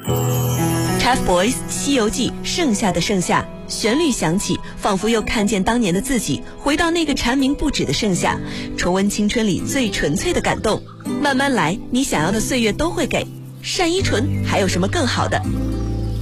TFBOYS《西游记》盛夏的盛夏，旋律响起，仿佛又看见当年的自己，回到那个蝉鸣不止的盛夏，重温青春里最纯粹的感动。慢慢来，你想要的岁月都会给。单依纯还有什么更好的？